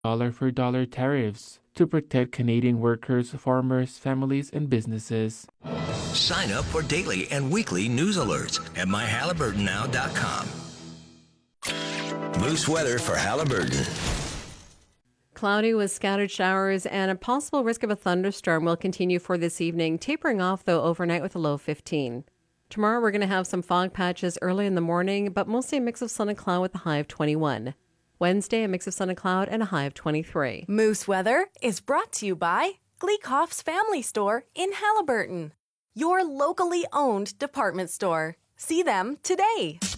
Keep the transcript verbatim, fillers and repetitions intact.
dollar for dollar tariffs to protect Canadian workers, farmers, families, and businesses. Sign up for daily and weekly news alerts at my halliburton now dot com. Moose weather for Halliburton. Cloudy with scattered showers and a possible risk of a thunderstorm will continue for this evening, tapering off, though, overnight with a low of fifteen. Tomorrow, we're going to have some fog patches early in the morning, but mostly a mix of sun and cloud with a high of twenty-one. Wednesday, a mix of sun and cloud and a high of twenty-three. Moose Weather is brought to you by Gleekhoff's Family Store in Halliburton, your locally owned department store. See them today.